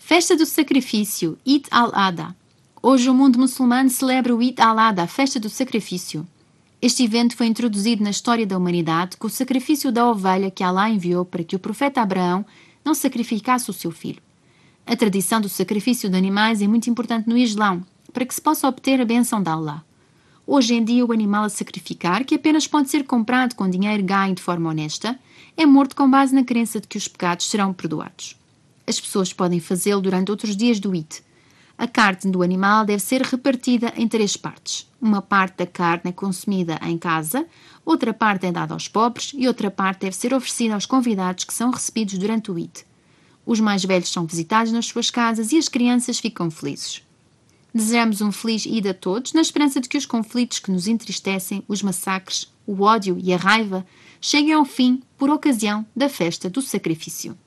Festa do Sacrifício, Eid al-Adha. Hoje o mundo muçulmano celebra o Eid al-Adha, a Festa do Sacrifício. Este evento foi introduzido na história da humanidade com o sacrifício da ovelha que Allah enviou para que o profeta Abraão não sacrificasse o seu filho. A tradição do sacrifício de animais é muito importante no Islão, para que se possa obter a bênção de Allah. Hoje em dia, o animal a sacrificar, que apenas pode ser comprado com dinheiro ganho de forma honesta, é morto com base na crença de que os pecados serão perdoados. As pessoas podem fazê-lo durante outros dias do Eid. A carne do animal deve ser repartida em 3 partes. Uma parte da carne é consumida em casa, outra parte é dada aos pobres e outra parte deve ser oferecida aos convidados que são recebidos durante o Eid. Os mais velhos são visitados nas suas casas e as crianças ficam felizes. Desejamos um feliz Eid a todos, na esperança de que os conflitos que nos entristecem, os massacres, o ódio e a raiva cheguem ao fim por ocasião da festa do sacrifício.